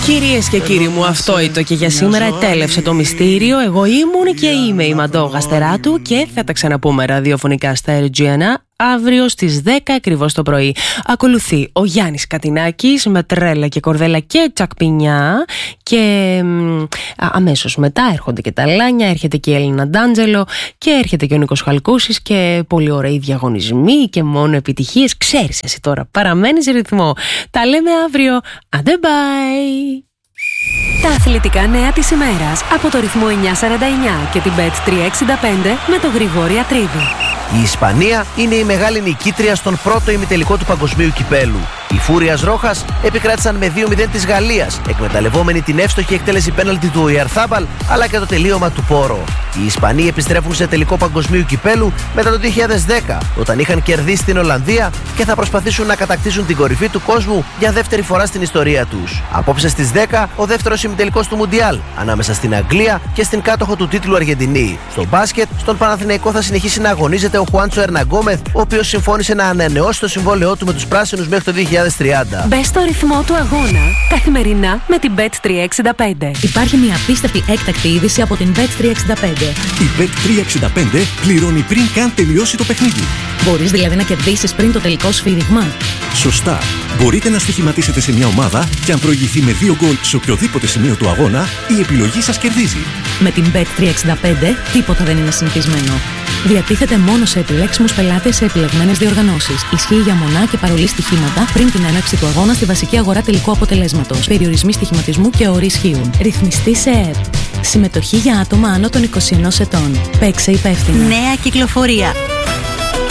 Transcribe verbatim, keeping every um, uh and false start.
Κυρίες και κύριοι μου, αυτό ήταν και για σήμερα. Ετέλευσε το μυστήριο. Εγώ ήμουν και είμαι η Μαντώ Γαστεράτου και θα τα ξαναπούμε ραδιοφωνικά στα Ερ Τζι Ένα αύριο στις δέκα ακριβώς το πρωί. Ακολουθεί ο Γιάννης Κατινάκης με τρέλα και κορδέλα και τσακπινιά και α, αμέσως μετά έρχονται και τα Λάνια, έρχεται και η Έλληνα Ντάντζελο και έρχεται και ο Νίκος Χαλκούσης και πολύ ωραίοι διαγωνισμοί και μόνο επιτυχίες. Ξέρεις εσύ τώρα, παραμένεις ρυθμό. Τα λέμε αύριο. Άντε bye! Τα αθλητικά νέα της ημέρας από το ρυθμό εννιακόσια σαράντα εννιά και την μπετ τριακόσια εξήντα πέντε με τον Γρηγόρη Ατρίδη. Η Ισπανία είναι η μεγάλη νικήτρια στον πρώτο ημιτελικό του Παγκοσμίου Κυπέλου. Οι Φούριας Ρόχας επικράτησαν με δύο μηδέν της Γαλλίας, εκμεταλλευόμενοι την εύστοχη εκτέλεση πέναλτι του Οϊαρθάμπαλ αλλά και το τελείωμα του Πόρο. Οι Ισπανοί επιστρέφουν σε τελικό Παγκοσμίου Κυπέλου μετά το δύο χιλιάδες δέκα, όταν είχαν κερδίσει την Ολλανδία και θα προσπαθήσουν να κατακτήσουν την κορυφή του κόσμου για δεύτερη φορά στην ιστορία τους. Απόψε στις δέκα, ο δεύτερος ημιτελικός του Μουντιάλ, ανάμεσα στην Αγγλία και στην κάτοχο του τίτλου Αργεντινή. Στο μπάσκετ, στον Παναθηναϊκό θα συνεχίσει να αγωνίζεται ο Χουάντσο Ερναγκόμεθ, ο οποίος συμφώνησε να ανανεώσει το συμβόλαιό του με τους πράσινους μέχρι το δύο χιλιάδες τριάντα. Μπες στο ρυθμό του αγώνα καθημερινά με την μπετ τριακόσια εξήντα πέντε. Υπάρχει μια απίστευτη έκτακτη είδηση από την μπετ τριακόσια εξήντα πέντε. Η μπετ τριακόσια εξήντα πέντε πληρώνει πριν καν τελειώσει το παιχνίδι. Μπορείς δηλαδή να κερδίσεις πριν το τελικό σφύριγμα. Σωστά. Μπορείτε να στοιχηματίσετε σε μια ομάδα και αν προηγηθεί με δύο γκολ σε οποιοδήποτε σημείο του αγώνα, η επιλογή σας κερδίζει. Με την μπετ τριακόσια εξήντα πέντε τίποτα δεν είναι συνηθισμένο. Διατίθεται μόνο σε επιλέξιμους πελάτες σε επιλεγμένες διοργανώσεις. Ισχύει για μονά και παρολί στοιχήματα πριν την έναρξη του αγώνα στη βασική αγορά τελικού αποτελέσματος. Περιορισμοί στοιχηματισμού και όροι ισχύουν. Ρυθμιστή σε ΕΕΠ. Συμμετοχή για άτομα άνω των είκοσι ενός ετών. Παίξε υπεύθυνα. Νέα κυκλοφορία.